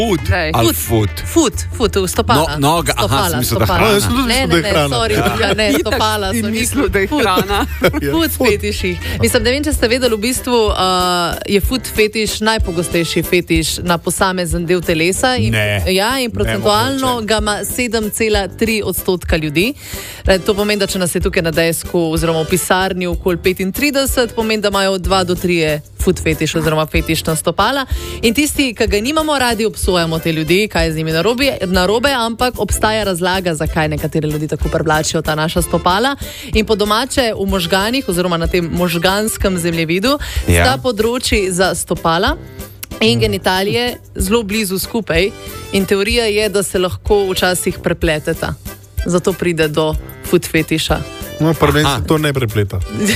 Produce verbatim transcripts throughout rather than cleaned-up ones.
Food ali food? Food, food, stopala. No, noga, aha, sem mislil, da stopala. hrana. No, jaz sem tudi Ne, mislil, ne, da je ne, hrana. sorry, Ja. ja, ne, Itak stopala si so. mislil, da je Food. hrana. Food fetiši. Mislim, ne vem, če ste vedeli, v bistvu uh, je food fetiš najpogostejši fetiš na posamezen del telesa. In, Ne. ja, in procentualno Nemogoče. ga ima sedem cela tri odstotka ljudi. E, To pomeni, da če nas je tukaj na desku oziroma v pisarni okoli petintrideset, pomeni, da imajo od dva do tri food fetiš oziroma fetiš na stopala. In tisti, ki ga nimamo radi, obsojamo te ljudi, kaj je z njimi narobe, narobe, ampak obstaja razlaga, zakaj nekateri ljudi tako privlačijo ta naša stopala. In po domače v možganih oziroma na tem možganskem zemljevidu Ja. sta področji za stopala in genitalije zelo blizu skupaj. In teorija je, da se lahko včasih prepleteta. Zato pride do food fetiša. No, pri meni Aha. se to ne prepleta.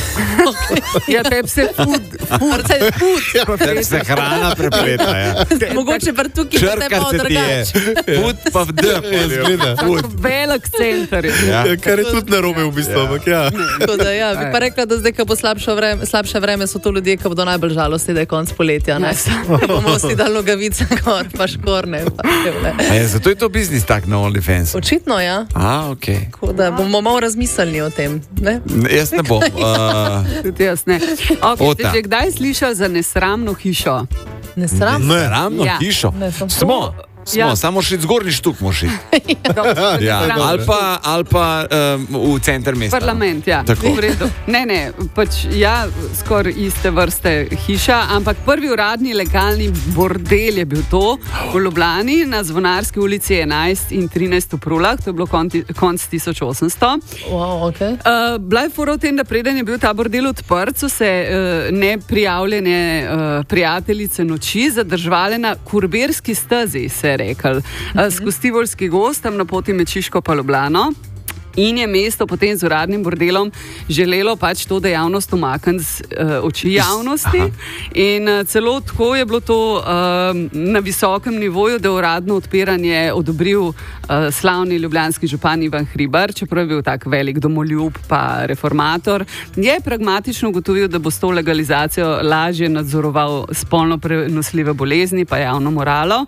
Ja, tebi se food, Predvsem food. Tebi se hrana prepleta, ja. Mogoče pa tukaj pa te Črkar malo se ti je. drugače. Food pa v D. Izgleda. Food. velik center. Ja. Ja, kar je tudi narobe v bistvu, ampak ja. Tako da, ja, bi pa rekla, da zdaj, ko bo slabše vreme, slabše vreme, so to ljudje, ki bodo najbolj žalostni, da je konc poletja. Ne? Da bomo si dali nogavice gor, pa škorne. Pa tevle. A je, zato je to biznis tak na OnlyFans. Očitno, ja. A, ok. Tako da bomo malo razmislili o tem. Ne? Ne, Jaz ne bom. Uh, Tudi jaz ne. Okay, Ota. ste že kdaj slišali za nesramno hišo? Ne sram. Ne. Ravno Ja. hišo. Ne, sem- Smo. Smo, Ja. samo še zgornji štuk moši. Ja, Nesramno. ali pa, ali pa um, v center mesta. Parlament, ja. Tako. V redu. Ne, ne, pač ja, skoraj iste vrste hiša, ampak prvi uradni legalni bordel je bil to v Ljubljani na Zvonarski ulici enajst in trinajst v Prulah, to je bilo konti, konc tisoč osemsto. Wow, okay. Uh, bila je fora v tem, da preden je bil ta bordel odprt, so se uh, neprijavljene uh, prijateljice noči zadržvale na Kurbirski stezi, se je rekel, uh, skozi Tivolski gozd, tam na poti med Šiško pa Ljubljano. In je mesto potem z uradnim bordelom želelo pač to dejavnost umakniti z uh, oči javnosti. Aha. In uh, celo tako je bilo to uh, na visokem nivoju, da je uradno odpiranje odobril uh, slavni ljubljanski župan Ivan Hribar, čeprav je bil tak velik domoljub pa reformator. Je pragmatično ugotovil, da bo s to legalizacijo lažje nadzoroval spolno prenosljive bolezni pa javno moralo.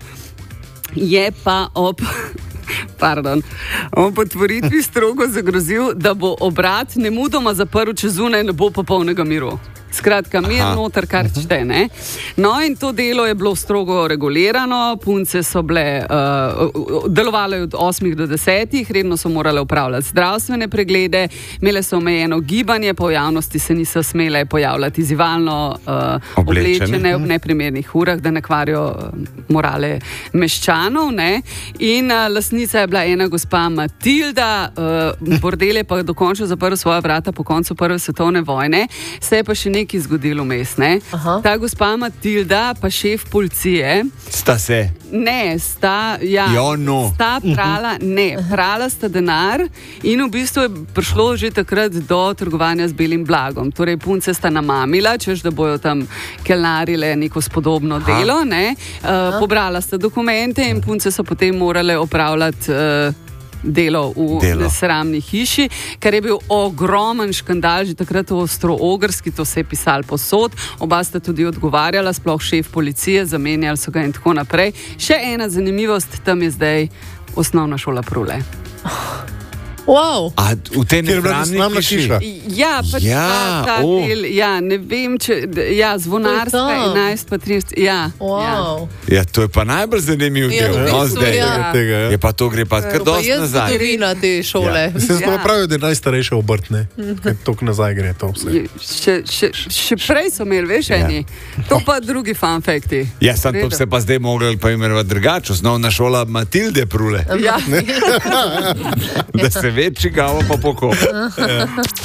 Je pa ob Pardon. ob otvoritvi strogo zagrozil, da bo obrat nemudoma zaprl, če zunaj ne bo popolnega miru. Skratka, mir noter, kar čte, ne? No, in to delo je bilo strogo regulirano, punce so bile, uh, delovale od osmih do desetih, redno so morale upravljati zdravstvene preglede, imele so omejeno gibanje, po javnosti se niso smele pojavljati zivalno uh, Oblečene. oblečene v neprimernih urah, da ne kvarijo uh, morale meščanov, ne? In uh, lastnica je bila ena gospa Matilda, uh, bordel je pa dokončno zaprl svoja vrata po koncu prve svetovne vojne, se je pa še nekaj zgodilo vmes, ne? Aha. Ta gospa Matilda pa šef policije, Sta se. ne, sta, ja, Jo, no. sta prala, ne, prala sta denar in v bistvu je prišlo že takrat do trgovanja z belim blagom. Torej, punce sta namamila, češ da bojo tam kelnarile neko spodobno delo, ne? Uh, pobrala sta dokumente in punce so potem morale opravljati uh, delo v Delo. nesramni hiši, kar je bil ogromen škandal, že takrat v Avstro-Ogrski, to se je pisalo posod, oba sta tudi odgovarjala, sploh šef policije, zamenjali so ga in tako naprej. Še ena zanimivost, tam je zdaj osnovna šola Prule. Wow. A v tej Kjer je bila nesramni nesramna hiši? hiša? Ja, pač Ja, ta, ta o. del, ja, ne vem, če, ja, zvonarska, To je tam. enajst pa trinajst, ja. Wow. Ja, to je pa najbolj zanimiv Ja, del. v No, bistvu, zdaj. ja. Tega, ja. Je pa to gre pa kar To pa dosti je nazaj. zgodovina te šole. Ja. Se Ja. ja. pravijo, da je najstarejša obrt, ne? Ker toliko nazaj gre to vse. Je- Še, še, še prej so imeli, veš, Ja. eni. To pa drugi fun fakti. Ja, sem to Redo. se pa zdaj mogli pa imenovati drugače. Osnovna šola Matilde Prule. Ja. Da se ve, čigavo pa poko.